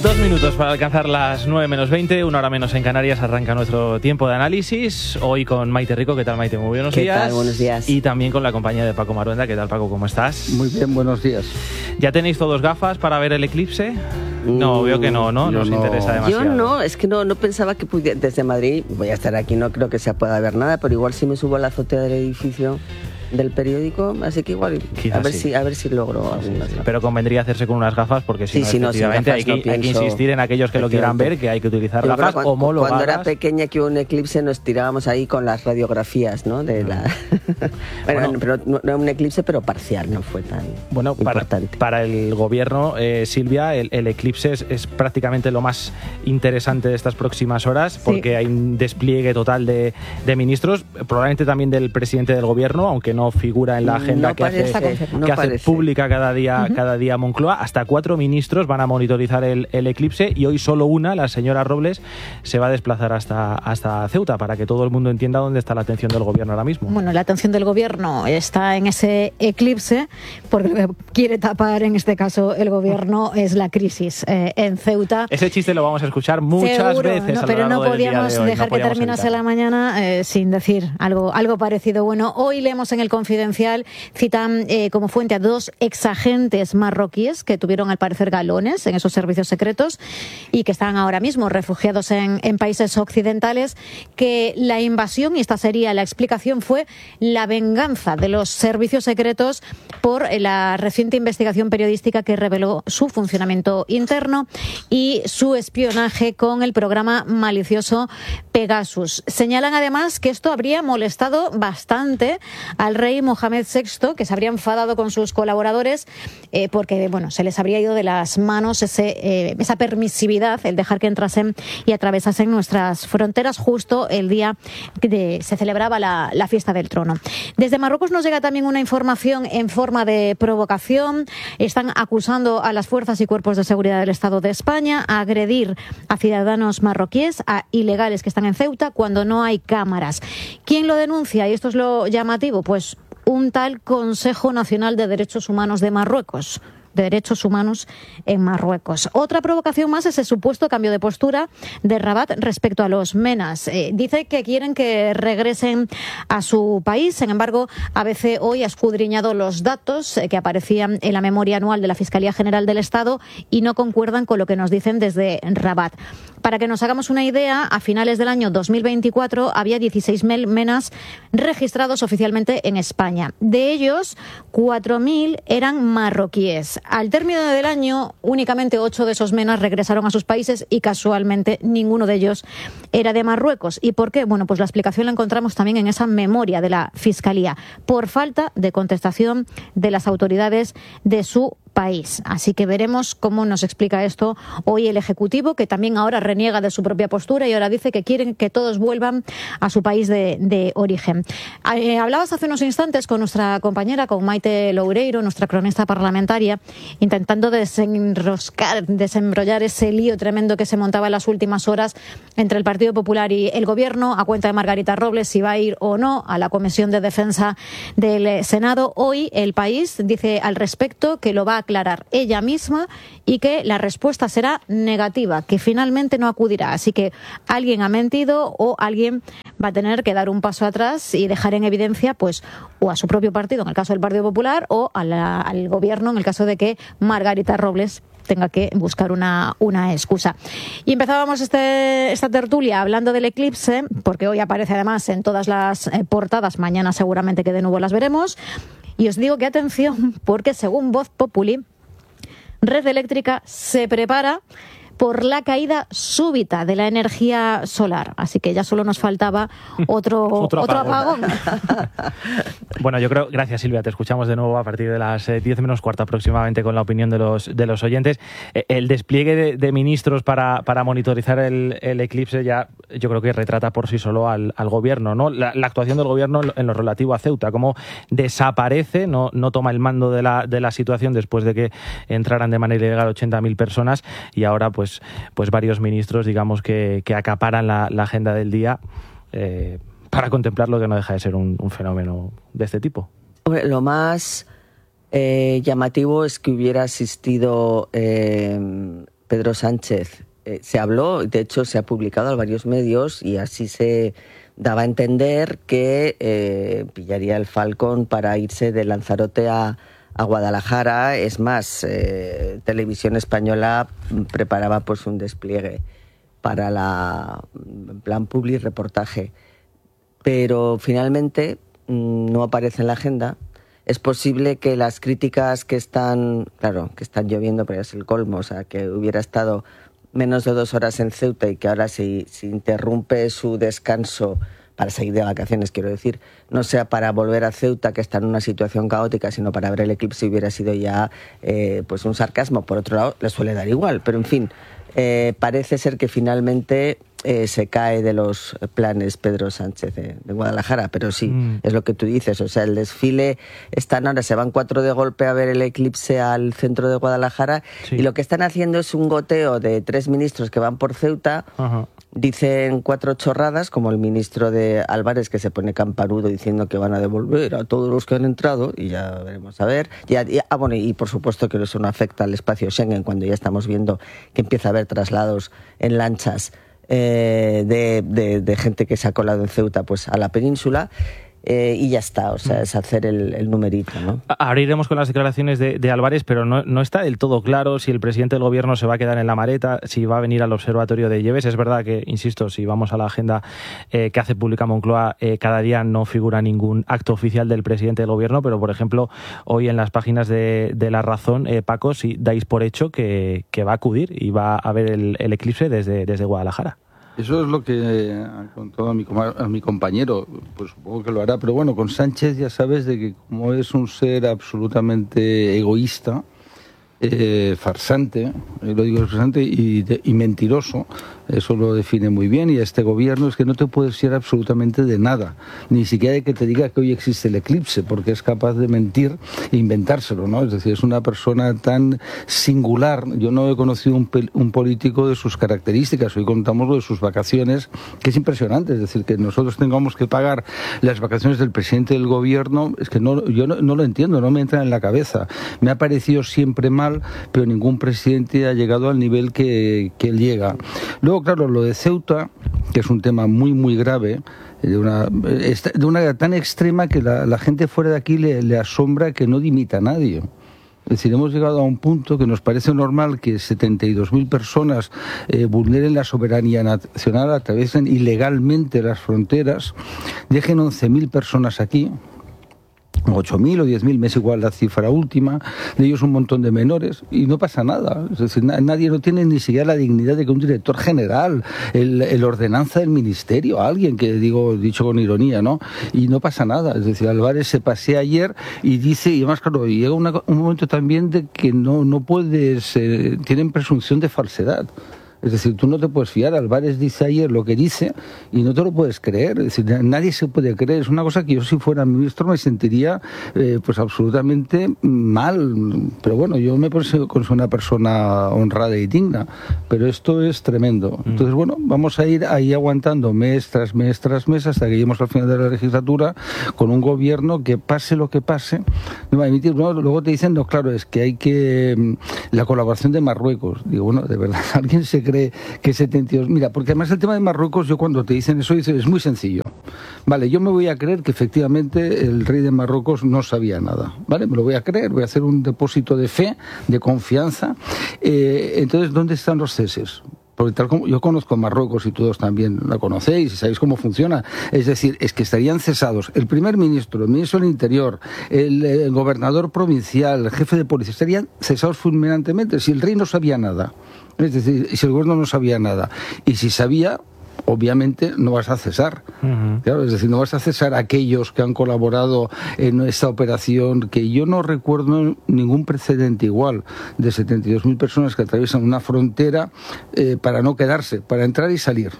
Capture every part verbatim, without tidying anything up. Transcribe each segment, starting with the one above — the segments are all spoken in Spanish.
Dos minutos para alcanzar las nueve menos veinte, una hora menos en Canarias, arranca nuestro tiempo de análisis. Hoy con Maite Rico. ¿Qué tal, Maite? Muy buenos ¿Qué días. tal? Buenos días. Y también con la compañía de Paco Maruenda. ¿Qué tal, Paco? ¿Cómo estás? Muy bien, buenos días. ¿Ya tenéis todos gafas para ver el eclipse? No, veo que no, ¿no? Nos no. interesa demasiado. Yo no, es que no, no pensaba que pudiera, desde Madrid, voy a estar aquí, no creo que se pueda ver nada, pero igual si me subo a la azotea del edificio del periódico, así que igual Quizás a ver sí. si a ver si logro Sí, algunas. sí, pero convendría hacerse con unas gafas porque si Sí, no, sí, no, sin efectivamente gafas hay, que, no hay que pienso. insistir en aquellos que lo quieran ver que hay que utilizar Yo gafas creo que cuando, homologadas. cuando era pequeña que hubo un eclipse nos tirábamos ahí con las radiografías, ¿no? De la... bueno, Bueno. pero no era un eclipse, pero parcial, no fue tan Bueno, para, importante. para el gobierno, eh, Silvia, el, el eclipse es, es prácticamente lo más interesante de estas próximas horas, porque sí. Hay un despliegue total de, de ministros, probablemente también del presidente del gobierno, aunque no figura en la agenda no que, parece, hace, no que hace parece. pública cada día, uh-huh. cada día Moncloa. Hasta cuatro ministros van a monitorizar el, el eclipse y hoy solo una, la señora Robles, se va a desplazar hasta, hasta Ceuta para que todo el mundo entienda dónde está la atención del gobierno ahora mismo. Bueno, la atención del gobierno está en ese eclipse porque lo que quiere tapar en este caso el gobierno es la crisis eh, en Ceuta. Ese chiste lo vamos a escuchar muchas Seguro, veces. No, a lo pero largo no del podíamos día de hoy. dejar no que terminase evitarlo. la mañana eh, sin decir algo, algo parecido. Bueno, hoy leemos en el Confidencial, citan eh, como fuente a dos exagentes marroquíes que tuvieron al parecer galones en esos servicios secretos y que están ahora mismo refugiados en, en países occidentales, que la invasión, y esta sería la explicación, fue la venganza de los servicios secretos por la reciente investigación periodística que reveló su funcionamiento interno y su espionaje con el programa malicioso Pegasus. Señalan además que esto habría molestado bastante al rey Mohamed sexto, que se habría enfadado con sus colaboradores eh, porque bueno, se les habría ido de las manos ese, eh, esa permisividad, el dejar que entrasen y atravesasen nuestras fronteras justo el día que se celebraba la, la fiesta del trono. Desde Marruecos nos llega también una información en forma de provocación. Están acusando a las fuerzas y cuerpos de seguridad del Estado de España a agredir a ciudadanos marroquíes, a ilegales que están en Ceuta, cuando no hay cámaras. ¿Quién lo denuncia? Y esto es lo llamativo, pues un tal Consejo Nacional de Derechos Humanos de Marruecos. de Derechos Humanos en Marruecos. Otra provocación más es el supuesto cambio de postura de Rabat respecto a los menas. Eh, dice que quieren que regresen a su país. Sin embargo, A B C hoy ha escudriñado los datos eh, que aparecían en la memoria anual de la Fiscalía General del Estado y no concuerdan con lo que nos dicen desde Rabat. Para que nos hagamos una idea, a finales del año dos mil veinticuatro había dieciséis mil menas registrados oficialmente en España. De ellos, cuatro mil eran marroquíes. Al término del año, únicamente ocho de esos menas regresaron a sus países y casualmente ninguno de ellos era de Marruecos. ¿Y por qué? Bueno, pues la explicación la encontramos también en esa memoria de la Fiscalía, por falta de contestación de las autoridades de su país. Así que veremos cómo nos explica esto hoy el Ejecutivo, que también ahora reniega de su propia postura y ahora dice que quieren que todos vuelvan a su país de, de origen. Eh, hablabas hace unos instantes con nuestra compañera, con Maite Loureiro, nuestra cronista parlamentaria, intentando desenroscar, desenrollar ese lío tremendo que se montaba en las últimas horas entre el Partido Popular y el Gobierno, a cuenta de Margarita Robles, si va a ir o no a la Comisión de Defensa del Senado. Hoy El País dice al respecto que lo va a aclarar ella misma y que la respuesta será negativa, que finalmente no acudirá. Así que alguien ha mentido o alguien va a tener que dar un paso atrás y dejar en evidencia pues o a su propio partido, en el caso del Partido Popular, o a la, al Gobierno, en el caso de que Margarita Robles tenga que buscar una, una excusa. Y empezábamos este, esta tertulia hablando del eclipse, porque hoy aparece además en todas las eh, portadas, mañana seguramente que de nuevo las veremos. Y os digo que atención, porque según Voz Populi, Red Eléctrica se prepara por la caída súbita de la energía solar. Así que ya solo nos faltaba otro, otro, otro apagón. apagón. Bueno, yo creo, gracias Silvia, te escuchamos de nuevo a partir de las diez menos cuarto aproximadamente con la opinión de los, de los oyentes. El despliegue de, de ministros para, para monitorizar el, el eclipse ya yo creo que retrata por sí solo al, al gobierno, ¿no? La, la actuación del gobierno en lo relativo a Ceuta, cómo desaparece, no, no toma el mando de la, de la situación después de que entraran de manera ilegal ochenta mil personas y ahora pues Pues, pues varios ministros, digamos, que, que acaparan la, la agenda del día eh, para contemplar lo que no deja de ser un, un fenómeno de este tipo. Hombre, lo más eh, llamativo es que hubiera asistido eh, Pedro Sánchez. Eh, se habló, de hecho se ha publicado en varios medios y así se daba a entender que eh, pillaría el Falcon para irse de Lanzarote a, a Guadalajara. Es más, eh, Televisión Española preparaba pues un despliegue para la en plan public reportaje, pero finalmente mmm, no aparece en la agenda. Es posible que las críticas que están, claro, que están lloviendo, pero es el colmo, o sea, que hubiera estado menos de dos horas en Ceuta y que ahora se, se interrumpe su descanso para seguir de vacaciones, quiero decir, no sea para volver a Ceuta, que está en una situación caótica, sino para ver el eclipse, hubiera sido ya eh, pues un sarcasmo. Por otro lado, le suele dar igual, pero en fin, eh, parece ser que finalmente eh, se cae de los planes Pedro Sánchez de, de Guadalajara, pero sí, mm. es lo que tú dices, o sea, el desfile, están ahora, se van cuatro de golpe a ver el eclipse al centro de Guadalajara, sí. y lo que están haciendo es un goteo de tres ministros que van por Ceuta. Ajá. Dicen cuatro chorradas, como el ministro de Álvarez, que se pone camparudo diciendo que van a devolver a todos los que han entrado, y ya veremos a ver. Y, y, ah, bueno, y por supuesto que eso no afecta al espacio Schengen, cuando ya estamos viendo que empieza a haber traslados en lanchas eh, de, de, de gente que se ha colado en Ceuta pues a la península. Eh, y ya está, o sea, es hacer el, el numerito, ¿no? Ahora iremos con las declaraciones de, de Álvarez, pero no, no está del todo claro si el presidente del gobierno se va a quedar en la Mareta, si va a venir al observatorio de Lleves. Es verdad que, insisto, si vamos a la agenda eh, que hace pública Moncloa, eh, cada día no figura ningún acto oficial del presidente del gobierno, pero, por ejemplo, hoy en las páginas de, de La Razón, eh, Paco, si dais por hecho que, que va a acudir y va a ver el, el eclipse desde, desde Guadalajara. Eso es lo que ha contado a mi, a mi compañero, pues supongo que lo hará, pero bueno, con Sánchez ya sabes de que como es un ser absolutamente egoísta, eh, farsante, eh, lo digo farsante y, de, y mentiroso, eso lo define muy bien, y a este gobierno es que no te puedes fiar absolutamente de nada, ni siquiera de que te diga que hoy existe el eclipse, porque es capaz de mentir e inventárselo, ¿no? Es decir, es una persona tan singular. Yo no he conocido un, un político de sus características. Hoy contamos lo de sus vacaciones, que es impresionante. Es decir, que nosotros tengamos que pagar las vacaciones del presidente del gobierno, es que no, yo no, no lo entiendo, no me entra en la cabeza. Me ha parecido siempre mal, pero ningún presidente ha llegado al nivel que, que él llega. Luego, claro, lo de Ceuta, que es un tema muy, muy grave, de una, de una tan extrema que la, la gente fuera de aquí le, le asombra que no dimita a nadie. Es decir, hemos llegado a un punto que nos parece normal que setenta y dos mil personas eh, vulneren la soberanía nacional, atraviesen ilegalmente las fronteras, dejen once mil personas aquí, ocho mil o diez mil, me es igual la cifra última, de ellos un montón de menores, y no pasa nada. Es decir, nadie no tiene ni siquiera la dignidad de que un director general, el, el ordenanza del ministerio, alguien que digo, dicho con ironía, ¿no? Y no pasa nada. Es decir, Álvarez se pasea ayer y dice, y además, claro, llega una, un momento también de que no, no puedes, eh, tienen presunción de falsedad. Es decir, tú no te puedes fiar. Álvarez dice ayer lo que dice y no te lo puedes creer. Es decir, nadie se puede creer. Es una cosa que yo, si fuera ministro, me sentiría eh, pues absolutamente mal. Pero bueno, yo me considero una persona honrada y digna. Pero esto es tremendo. Entonces, bueno, vamos a ir ahí aguantando mes tras mes tras mes hasta que lleguemos al final de la legislatura con un gobierno que, pase lo que pase, no va a emitir. No, luego te dicen, no, claro, es que hay que... La colaboración de Marruecos. Digo, bueno, de verdad, alguien se cree que setenta y dos... Mira, porque además el tema de Marruecos, yo cuando te dicen eso, dices, es muy sencillo. Vale, yo me voy a creer que efectivamente el rey de Marruecos no sabía nada. Vale, me lo voy a creer, voy a hacer un depósito de fe, de confianza. Eh, entonces, ¿dónde están los ceses? Porque tal como yo conozco Marruecos y todos también la conocéis y sabéis cómo funciona. Es decir, es que estarían cesados el primer ministro, el ministro del Interior, el, el gobernador provincial, el jefe de policía, estarían cesados fulminantemente si el rey no sabía nada. Es decir, si el gobierno no sabía nada. Y si sabía, obviamente no vas a cesar. Uh-huh. Claro, es decir, no vas a cesar a aquellos que han colaborado en esta operación, que yo no recuerdo ningún precedente igual, de setenta y dos mil personas que atraviesan una frontera eh, para no quedarse, para entrar y salir.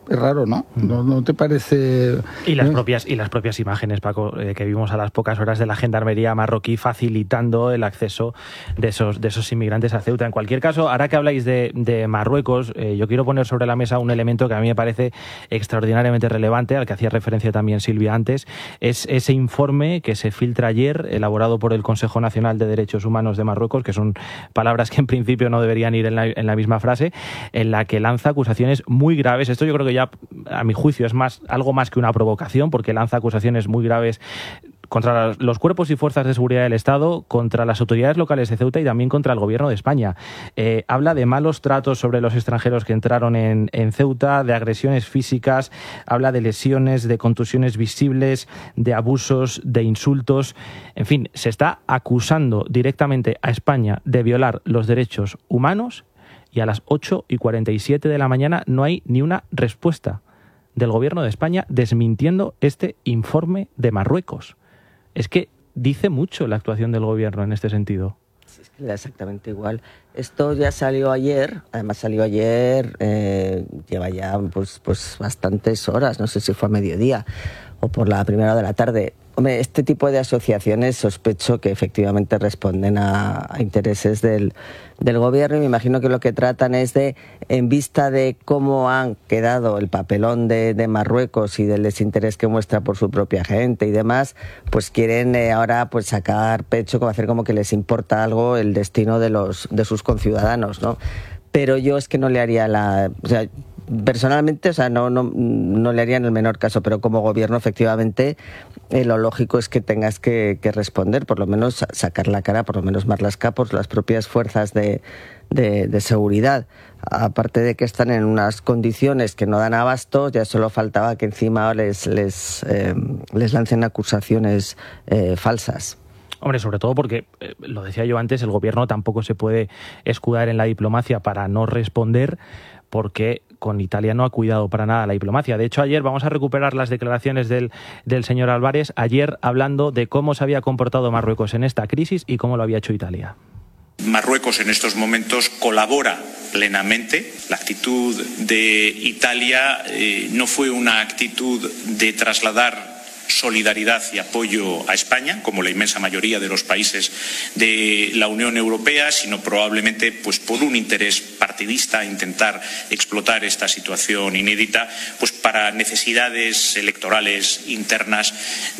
Es raro, ¿no? ¿No, no te parece...? Y las ¿eh? propias y las propias imágenes, Paco, eh, que vimos a las pocas horas de la gendarmería marroquí facilitando el acceso de esos de esos inmigrantes a Ceuta. En cualquier caso, ahora que habláis de, de Marruecos, eh, yo quiero poner sobre la mesa un elemento que a mí me parece extraordinariamente relevante, al que hacía referencia también Silvia antes, es ese informe que se filtra ayer, elaborado por el Consejo Nacional de Derechos Humanos de Marruecos, que son palabras que en principio no deberían ir en la, en la misma frase, en la que lanza acusaciones muy graves. Esto yo creo que ya, a mi juicio, es más algo más que una provocación, porque lanza acusaciones muy graves contra los cuerpos y fuerzas de seguridad del Estado, contra las autoridades locales de Ceuta y también contra el gobierno de España. Eh, habla de malos tratos sobre los extranjeros que entraron en, en Ceuta, de agresiones físicas, habla de lesiones, de contusiones visibles, de abusos, de insultos. En fin, se está acusando directamente a España de violar los derechos humanos y a las ocho y cuarenta y siete de la mañana no hay ni una respuesta del gobierno de España desmintiendo este informe de Marruecos. Es que dice mucho la actuación del gobierno en este sentido. Sí, es que da exactamente igual. Esto ya salió ayer, además salió ayer, eh, lleva ya pues, pues bastantes horas, no sé si fue a mediodía o por la primera hora de la tarde. Hombre, este tipo de asociaciones sospecho que efectivamente responden a, a intereses del, del gobierno, y me imagino que lo que tratan es de, en vista de cómo han quedado el papelón de, de Marruecos y del desinterés que muestra por su propia gente y demás, pues quieren eh, ahora pues sacar pecho, como hacer como que les importa algo el destino de los de sus conciudadanos, ¿no? Pero yo es que no le haría la... O sea, personalmente, o sea, no, no, no le haría en el menor caso, pero como gobierno, efectivamente, eh, lo lógico es que tengas que, que responder, por lo menos sacar la cara, por lo menos Marlaska, por las propias fuerzas de, de, de seguridad. Aparte de que están en unas condiciones que no dan abasto, ya solo faltaba que encima les, les, eh, les lancen acusaciones eh, falsas. Hombre, sobre todo porque, eh, lo decía yo antes, el gobierno tampoco se puede escudar en la diplomacia para no responder, porque con Italia no ha cuidado para nada la diplomacia. De hecho, ayer vamos a recuperar las declaraciones del, del señor Álvarez, ayer hablando de cómo se había comportado Marruecos en esta crisis y cómo lo había hecho Italia. Marruecos en estos momentos colabora plenamente. La actitud de Italia eh, no fue una actitud de trasladar solidaridad y apoyo a España, como la inmensa mayoría de los países de la Unión Europea, sino probablemente pues por un interés partidista, intentar explotar esta situación inédita pues para necesidades electorales internas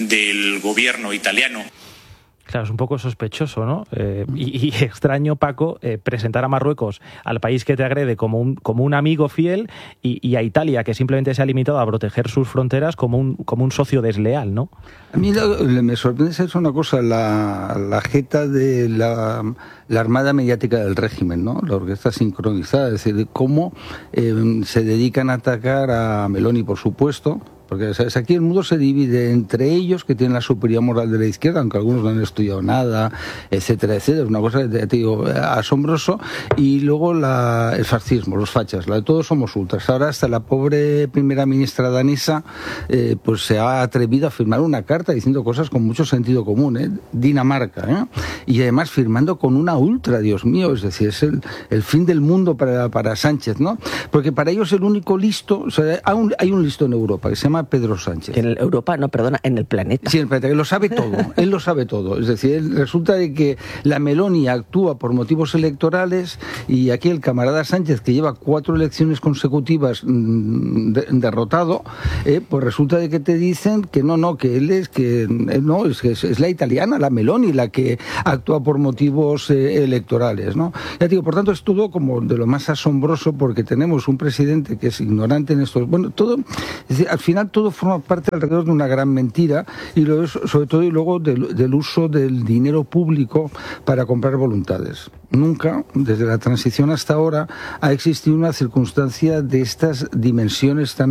del gobierno italiano. Claro, es un poco sospechoso, ¿no? Eh, y, y extraño, Paco, eh, presentar a Marruecos, al país que te agrede, como un, como un amigo fiel, y, y a Italia, que simplemente se ha limitado a proteger sus fronteras, como un, como un socio desleal, ¿no? A mí lo, me sorprende es una cosa, la, la jeta de la, la armada mediática del régimen, ¿no? La orquesta sincronizada, es decir, cómo eh, se dedican a atacar a Meloni, por supuesto. Porque, ¿sabes? Aquí el mundo se divide entre ellos, que tienen la superioridad moral de la izquierda, aunque algunos no han estudiado nada, etcétera, etcétera. Es una cosa, te digo, asombroso. Y luego la, el fascismo, los fachas, la de todos somos ultras. Ahora hasta la pobre primera ministra danesa eh, pues se ha atrevido a firmar una carta diciendo cosas con mucho sentido común, ¿eh? Dinamarca, ¿eh? Y además firmando con una ultra, Dios mío, es decir, es el, el fin del mundo para, para Sánchez, ¿no? Porque para ellos el único listo, o sea, hay un, hay un listo en Europa que se llama Pedro Sánchez. En Europa, no, perdona, en el planeta. Sí, en el planeta, que lo sabe todo, él lo sabe todo. Es decir, él, resulta de que la Meloni actúa por motivos electorales y aquí el camarada Sánchez, que lleva cuatro elecciones consecutivas mmm, de, derrotado, eh, pues resulta de que te dicen que no, no, que él es que él no, es, es, es la italiana, la Meloni, la que actúa por motivos eh, electorales, ¿no? Ya digo, por tanto, es todo como de lo más asombroso porque tenemos un presidente que es ignorante en estos... Bueno, todo... Es decir, al final todo forma parte alrededor de una gran mentira y luego, sobre todo y luego del, del uso del dinero público para comprar voluntades. Nunca, desde la transición hasta ahora, ha existido una circunstancia de estas dimensiones tan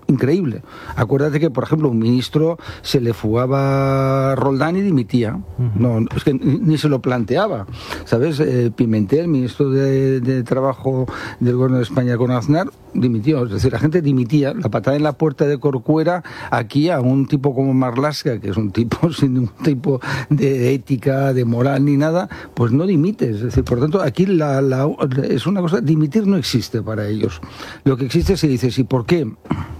increíble. Acuérdate que, por ejemplo, un ministro se le fugaba Roldán y dimitía. Uh-huh. No, es que ni, ni se lo planteaba. ¿Sabes? Eh, Pimentel, ministro de, de Trabajo del Gobierno de España con Aznar, dimitió. Es decir, la gente dimitía. La patada en la puerta de Corcuera, aquí a un tipo como Marlaska, que es un tipo sin ningún tipo de ética, de moral ni nada, pues no dimite. Es decir, por tanto, aquí la, la, es una cosa, dimitir no existe para ellos. Lo que existe es que dices, ¿y por qué?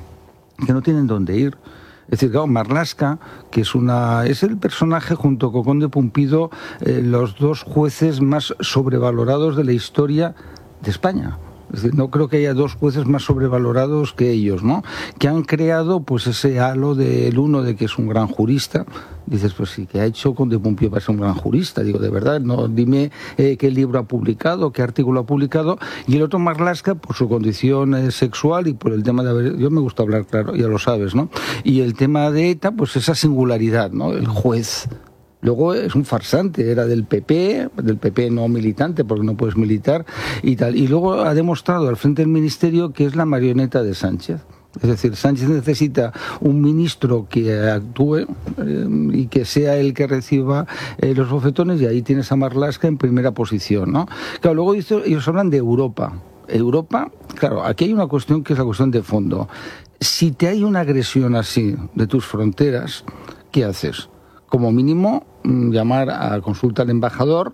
Que no tienen dónde ir. Es decir, claro, Marlaska, que es una es el personaje junto con Conde Pumpido, eh, los dos jueces más sobrevalorados de la historia de España. Es decir, no creo que haya dos jueces más sobrevalorados que ellos, ¿no? Que han creado pues ese halo del uno de que es un gran jurista. Dices, pues sí, ¿qué ha hecho Conde Pumpido para ser un gran jurista? Digo, de verdad, no, dime eh, qué libro ha publicado, qué artículo ha publicado. Y el otro Marlaska, por su condición eh, sexual y por el tema de haber... Yo me gusta hablar claro, ya lo sabes, ¿no? Y el tema de ETA, pues esa singularidad, ¿no? El juez... Luego es un farsante, era del P P, del P P no militante, porque no puedes militar y tal. Y luego ha demostrado al frente del ministerio que es la marioneta de Sánchez. Es decir, Sánchez necesita un ministro que actúe eh, y que sea el que reciba eh, los bofetones, y ahí tienes a Marlaska en primera posición, ¿no? Claro, luego dice, ellos hablan de Europa. Europa, claro, aquí hay una cuestión que es la cuestión de fondo. Si te hay una agresión así de tus fronteras, ¿qué haces? Como mínimo, llamar a consulta al embajador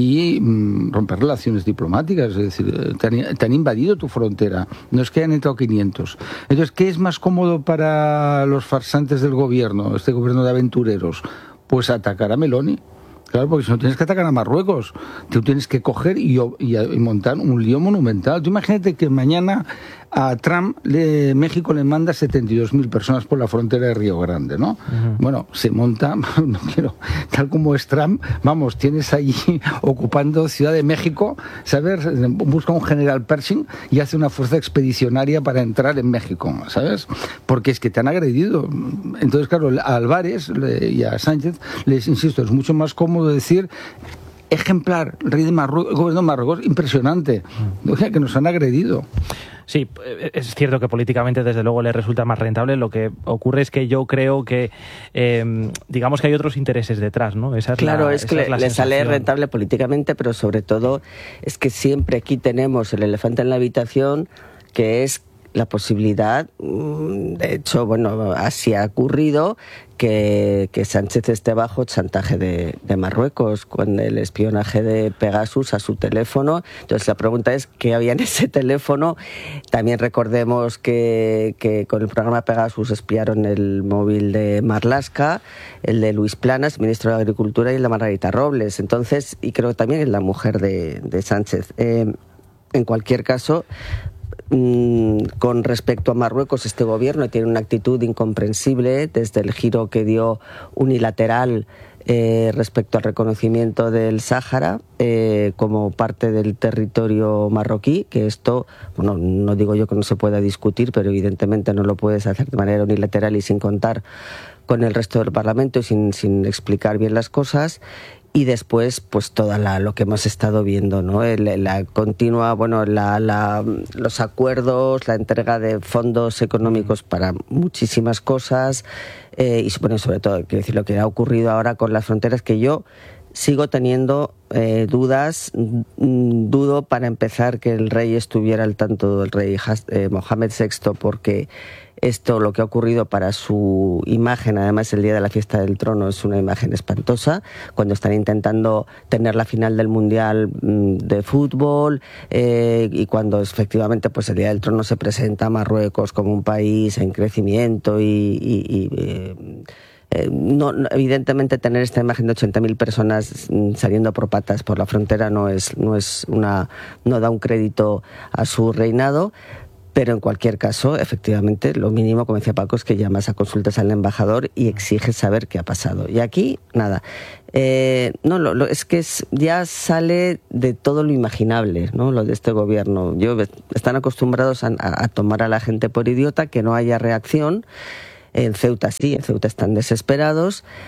y mm, romper relaciones diplomáticas. Es decir, te han, te han invadido tu frontera, no es que hayan entrado quinientos. Entonces, ¿qué es más cómodo para los farsantes del gobierno, este gobierno de aventureros? Pues atacar a Meloni. Claro, porque si no tienes que atacar a Marruecos, tú tienes que coger y, y, y montar un lío monumental. Tú imagínate que mañana a Trump le, México le manda setenta y dos mil personas por la frontera de Río Grande, ¿no? Uh-huh. Bueno, se monta, no quiero, tal como es Trump, vamos, tienes allí ocupando Ciudad de México, ¿sabes? Busca un general Pershing y hace una fuerza expedicionaria para entrar en México, ¿sabes? Porque es que te han agredido. Entonces, claro, a Álvarez y a Sánchez, les insisto, es mucho más cómodo decir... Ejemplar, rey de Marruecos, gobierno de Marruecos, impresionante. O sea, que nos han agredido. Sí, es cierto que políticamente desde luego le resulta más rentable. Lo que ocurre es que yo creo que eh, digamos que hay otros intereses detrás, ¿no? Esa es claro, la, es que es le, le sale rentable políticamente, pero sobre todo es que siempre aquí tenemos el elefante en la habitación, que es la posibilidad, de hecho, bueno, así ha ocurrido, que, que Sánchez esté bajo chantaje de, de Marruecos con el espionaje de Pegasus a su teléfono. Entonces la pregunta es, ¿qué había en ese teléfono? También recordemos que, que con el programa Pegasus espiaron el móvil de Marlaska, el de Luis Planas, ministro de Agricultura, y el de Margarita Robles. Entonces, y creo que también la mujer de, de Sánchez. Eh, en cualquier caso... Con respecto a Marruecos, este gobierno tiene una actitud incomprensible desde el giro que dio unilateral eh, respecto al reconocimiento del Sáhara eh, como parte del territorio marroquí, que esto, bueno, no digo yo que no se pueda discutir, pero evidentemente no lo puedes hacer de manera unilateral y sin contar con el resto del Parlamento y sin, sin explicar bien las cosas. Y después, pues toda la, lo que hemos estado viendo, ¿no? El, la continua, bueno, la, la, los acuerdos, la entrega de fondos económicos para muchísimas cosas eh, y bueno, sobre todo, quiero decir, lo que ha ocurrido ahora con las fronteras, que yo sigo teniendo eh, dudas. Dudo, para empezar, que el rey estuviera al tanto del rey eh, Mohamed sexto, porque esto, lo que ha ocurrido para su imagen, además el día de la fiesta del trono, es una imagen espantosa, cuando están intentando tener la final del Mundial de fútbol eh, y cuando efectivamente pues el día del trono se presenta a Marruecos como un país en crecimiento y... y, y eh, Eh, no, no, evidentemente tener esta imagen de ochenta mil personas saliendo por patas por la frontera no es, no es una, no da un crédito a su reinado, pero en cualquier caso, efectivamente, lo mínimo, como decía Paco, es que llamas a consultas al embajador y exiges saber qué ha pasado. Y aquí, nada. Eh, no, lo, lo, es que es, ya sale de todo lo imaginable, ¿no? Lo de este gobierno. Yo, están acostumbrados a, a tomar a la gente por idiota, que no haya reacción. En Ceuta sí, en Ceuta están desesperados,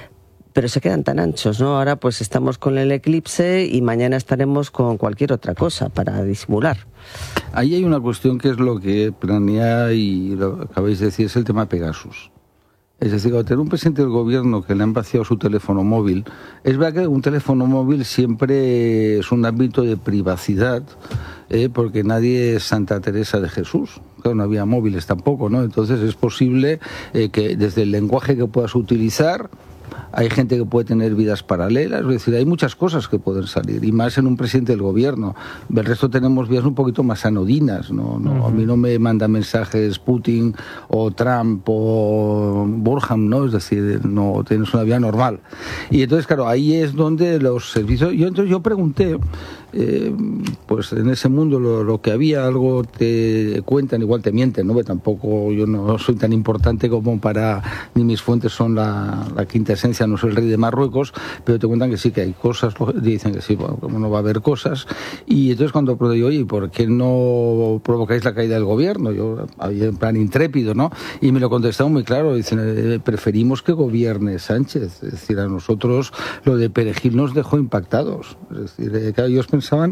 pero se quedan tan anchos, ¿no? Ahora pues estamos con el eclipse y mañana estaremos con cualquier otra cosa para disimular. Ahí hay una cuestión que es lo que planea y lo acabáis de decir, es el tema Pegasus. Es decir, al tener un presidente del gobierno que le han vaciado su teléfono móvil, es verdad que un teléfono móvil siempre es un ámbito de privacidad, eh, porque nadie es Santa Teresa de Jesús. Claro, no había móviles tampoco, ¿no? Entonces es posible eh, que desde el lenguaje que puedas utilizar, hay gente que puede tener vidas paralelas, es decir, hay muchas cosas que pueden salir, y más en un presidente del gobierno. El resto tenemos vidas un poquito más anodinas, ¿no? No, uh-huh. A mí no me manda mensajes Putin o Trump o Burham, ¿no? Es decir, no tienes una vida normal. Y entonces, claro, ahí es donde los servicios... Yo entonces yo pregunté, eh, pues en ese mundo lo, lo que había, algo te cuentan, igual te mienten, ¿no? Porque tampoco yo no soy tan importante como para... Ni mis fuentes son la, la quinta esencia, no soy el rey de Marruecos, pero te cuentan que sí, que hay cosas, dicen que sí, bueno, como no va a haber cosas. Y entonces cuando digo, oye, ¿por qué no provocáis la caída del gobierno? Yo había en plan intrépido, ¿no? Y me lo contestaron muy claro, dicen, eh, preferimos que gobierne Sánchez. Es decir, a nosotros lo de Perejil nos dejó impactados. Es decir, eh, claro, ellos pensaban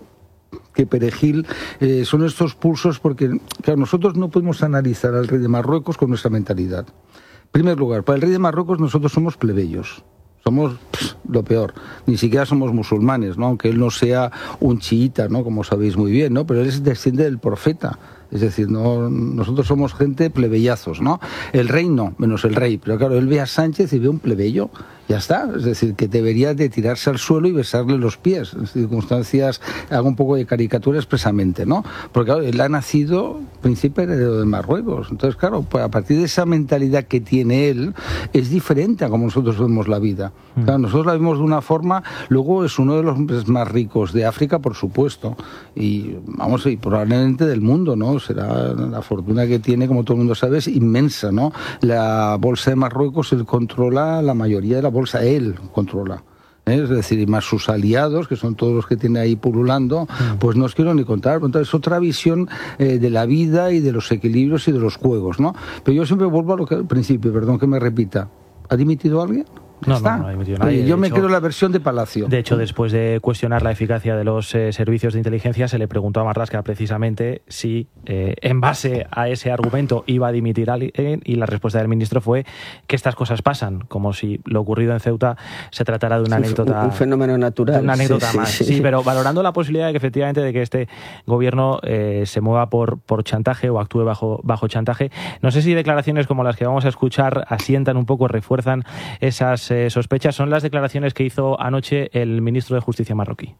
que Perejil eh, son estos pulsos porque, claro, nosotros no podemos analizar al rey de Marruecos con nuestra mentalidad. En primer lugar, para el rey de Marruecos nosotros somos plebeyos. Somos pff, lo peor. Ni siquiera somos musulmanes, ¿no? Aunque él no sea un chiita, ¿no? Como sabéis muy bien, ¿no? Pero él es desciende del profeta. Es decir, no, nosotros somos gente plebeyazos, ¿no? El rey no, menos el rey. Pero claro, él ve a Sánchez y ve un plebeyo. Ya está. Es decir, que debería de tirarse al suelo y besarle los pies. En circunstancias, hago un poco de caricatura expresamente, ¿no? Porque claro, él ha nacido príncipe heredero de Marruecos. Entonces, claro, pues a partir de esa mentalidad que tiene él, es diferente a como nosotros vemos la vida. Claro, nosotros la vemos de una forma, luego es uno de los hombres más ricos de África, por supuesto. Y vamos, y probablemente del mundo, ¿no? Será la fortuna que tiene, como todo el mundo sabe, es inmensa, ¿no? La bolsa de Marruecos, él controla la mayoría de la bolsa, él controla. ¿Eh? Es decir, y más sus aliados, que son todos los que tiene ahí pululando, pues no os quiero ni contar. Entonces, es otra visión eh, de la vida y de los equilibrios y de los juegos, ¿no? Pero yo siempre vuelvo a lo que al principio, perdón que me repita. ¿Ha dimitido alguien? No, no, no ha dimitido nadie. Oye, yo me hecho, creo la versión de Palacio. De hecho, después de cuestionar la eficacia de los eh, servicios de inteligencia, se le preguntó a Marlaska precisamente si, eh, en base a ese argumento, iba a dimitir alguien, y la respuesta del ministro fue que estas cosas pasan, como si lo ocurrido en Ceuta se tratara de una sí, anécdota... Un, un fenómeno natural. Una anécdota sí, más. Sí, sí, sí, pero valorando la posibilidad de que efectivamente de que este gobierno eh, se mueva por, por chantaje o actúe bajo, bajo chantaje, no sé si declaraciones como las que vamos a escuchar asientan un poco, refuerzan esas eh, sospechas. Son las declaraciones que hizo anoche el ministro de Justicia marroquí.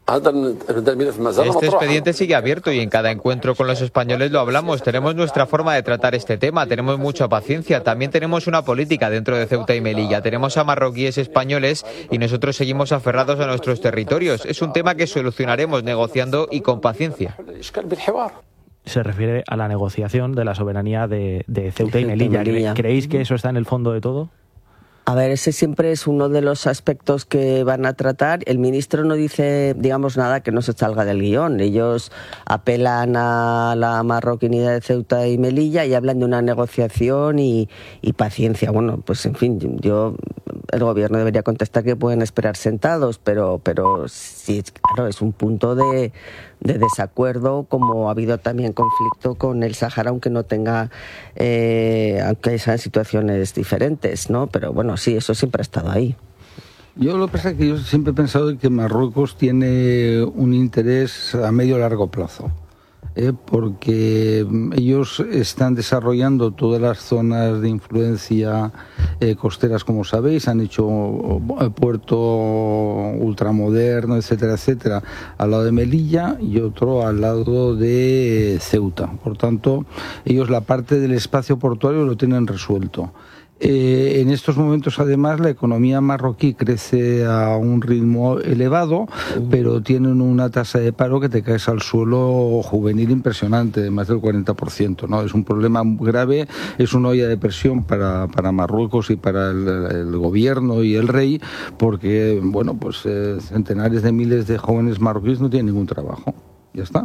Este expediente sigue abierto y en cada encuentro con los españoles lo hablamos. Tenemos nuestra forma de tratar este tema, tenemos mucha paciencia. También tenemos una política dentro de Ceuta y Melilla. Tenemos a marroquíes españoles y nosotros seguimos aferrados a nuestros territorios. Es un tema que solucionaremos negociando y con paciencia. Se refiere a la negociación de la soberanía de, de Ceuta y Melilla. ¿Creéis que eso está en el fondo de todo? A ver, ese siempre es uno de los aspectos que van a tratar. El ministro no dice, digamos, nada que no se salga del guión. Ellos apelan a la marroquinidad de Ceuta y Melilla y hablan de una negociación y, y paciencia. Bueno, pues en fin, yo... El gobierno debería contestar que pueden esperar sentados, pero, pero sí, claro, es un punto de, de desacuerdo, como ha habido también conflicto con el Sáhara, aunque no tenga, eh, aunque sean situaciones diferentes, ¿no? Pero bueno, sí, eso siempre ha estado ahí. Yo lo que pasa es que yo siempre he pensado que Marruecos tiene un interés a medio y largo plazo. Eh, porque ellos están desarrollando todas las zonas de influencia eh, costeras, como sabéis, han hecho el puerto ultramoderno, etcétera, etcétera, al lado de Melilla y otro al lado de Ceuta. Por tanto, ellos la parte del espacio portuario lo tienen resuelto. Eh, en estos momentos, además, la economía marroquí crece a un ritmo elevado, pero tienen una tasa de paro que te caes al suelo juvenil impresionante, de más del cuarenta por ciento, ¿no? Es un problema grave, es una olla de presión para, para Marruecos y para el, el gobierno y el rey, porque, bueno, pues eh, centenares de miles de jóvenes marroquíes no tienen ningún trabajo. ya está.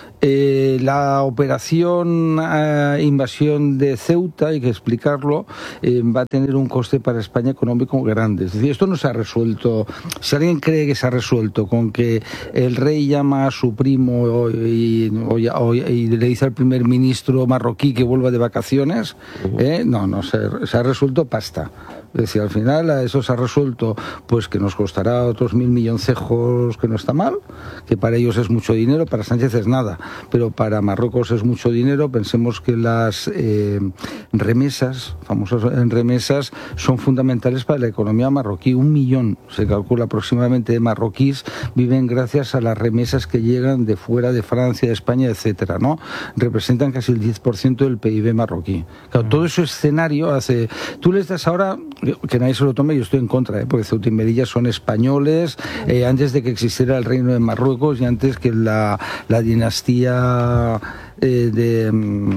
Eh, la operación eh, invasión de Ceuta, hay que explicarlo, eh, va a tener un coste para España económico grande. Es decir, esto no se ha resuelto. Si alguien cree que se ha resuelto con que el rey llama a su primo y, o, o, y le dice al primer ministro marroquí que vuelva de vacaciones, eh, no, no, se, se ha resuelto pasta. Es decir, al final eso se ha resuelto, pues que nos costará otros mil milloncejos, que no está mal, que para ellos es mucho dinero, para Sánchez es nada, pero para Marruecos es mucho dinero. Pensemos que las eh, remesas, famosas remesas, son fundamentales para la economía marroquí. Un millón, se calcula aproximadamente, de marroquíes viven gracias a las remesas que llegan de fuera, de Francia, de España, etcétera, ¿no? Representan casi el diez por ciento del P I B marroquí. Claro, todo ese escenario hace... Tú les das ahora... que nadie se lo tome, yo estoy en contra, ¿eh? Porque Ceuta y Melilla son españoles, eh, antes de que existiera el reino de Marruecos y antes que la, la dinastía eh, de,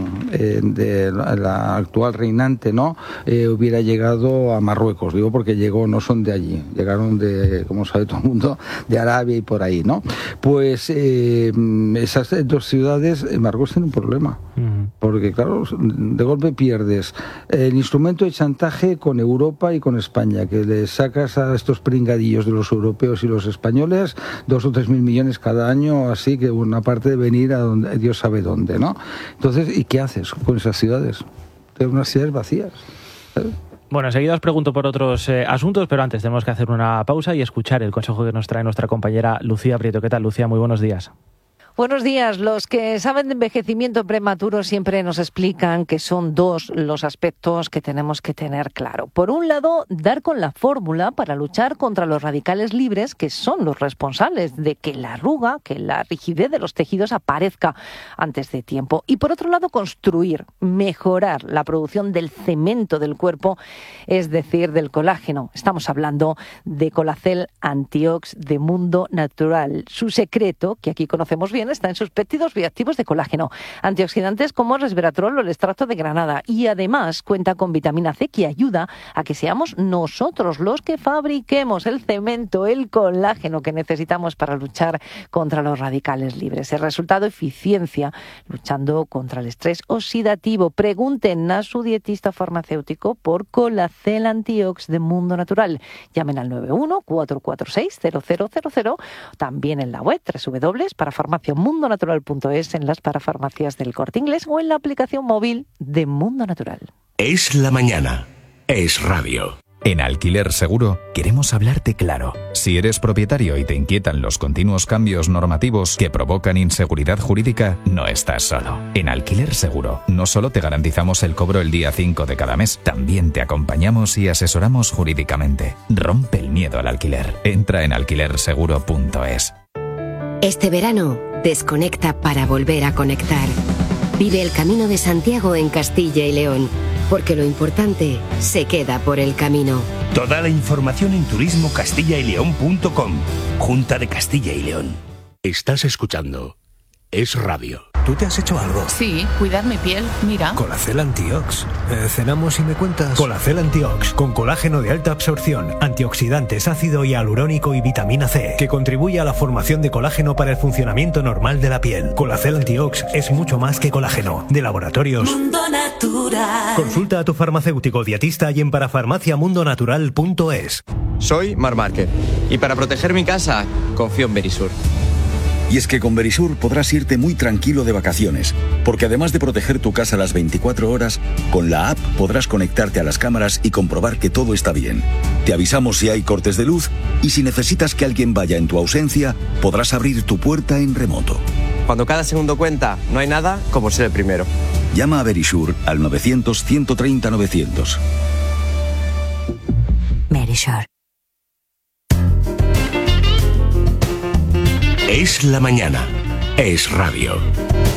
eh, de la, la actual reinante, ¿no? Eh, hubiera llegado a Marruecos. Digo porque llegó, no son de allí, llegaron de, como sabe todo el mundo, de Arabia y por ahí, ¿no? Pues eh, esas dos ciudades, en Marruecos tienen un problema, uh-huh. porque claro, de golpe pierdes el instrumento de chantaje con Europa y con España, que le sacas a estos pringadillos de los europeos y los españoles dos o tres mil millones cada año, así que una parte de venir a donde Dios sabe dónde, ¿no? Entonces, ¿y qué haces con esas ciudades? Tienes unas ciudades vacías, ¿sabes? Bueno, enseguida os pregunto por otros eh, asuntos, pero antes tenemos que hacer una pausa y escuchar el consejo que nos trae nuestra compañera Lucía Prieto. ¿Qué tal, Lucía? Muy buenos días. Buenos días. Los que saben de envejecimiento prematuro siempre nos explican que son dos los aspectos que tenemos que tener claro. Por un lado, dar con la fórmula para luchar contra los radicales libres, que son los responsables de que la arruga, que la rigidez de los tejidos aparezca antes de tiempo. Y por otro lado, construir, mejorar la producción del cemento del cuerpo, es decir, del colágeno. Estamos hablando de Colacel Antiox de Mundo Natural. Su secreto, que aquí conocemos bien, está en sus péptidos bioactivos de colágeno, antioxidantes como resveratrol o el extracto de granada, y además cuenta con vitamina C que ayuda a que seamos nosotros los que fabriquemos el cemento, el colágeno que necesitamos para luchar contra los radicales libres. El resultado, eficiencia, luchando contra el estrés oxidativo. Pregunten a su dietista farmacéutico por Colacel Antiox de Mundo Natural. Llamen al nueve uno cuatro cuatro seis cero cero cero cero, también en la web doble u doble u doble u para farmacia mundo natural punto es, en las parafarmacias del Corte Inglés o en la aplicación móvil de Mundo Natural. Es la mañana. Es radio. En Alquiler Seguro queremos hablarte claro. Si eres propietario y te inquietan los continuos cambios normativos que provocan inseguridad jurídica, no estás solo. En Alquiler Seguro no solo te garantizamos el cobro el día cinco de cada mes, también te acompañamos y asesoramos jurídicamente. Rompe el miedo al alquiler. Entra en alquiler seguro punto es. Este verano, desconecta para volver a conectar. Vive el Camino de Santiago en Castilla y León, porque lo importante se queda por el camino. Toda la información en turismo castilla y león punto com. Junta de Castilla y León. Estás escuchando Es Radio. ¿Tú te has hecho algo? Sí, cuidar mi piel, mira. Colacel Antiox. Eh, ¿Cenamos y me cuentas? Colacel Antiox, con colágeno de alta absorción, antioxidantes, ácido hialurónico y vitamina C, que contribuye a la formación de colágeno para el funcionamiento normal de la piel. Colacel Antiox es mucho más que colágeno. De Laboratorios Mundo Natural. Consulta a tu farmacéutico dietista y en parafarmacia mundo natural punto es. Soy Mar Márquez y para proteger mi casa confío en Verisur. Y es que con Verisur podrás irte muy tranquilo de vacaciones, porque además de proteger tu casa las veinticuatro horas, con la app podrás conectarte a las cámaras y comprobar que todo está bien. Te avisamos si hay cortes de luz y si necesitas que alguien vaya en tu ausencia, podrás abrir tu puerta en remoto. Cuando cada segundo cuenta, no hay nada como ser el primero. Llama a Verisur al novecientos ciento treinta novecientos. Verisur. Es la mañana. Es radio.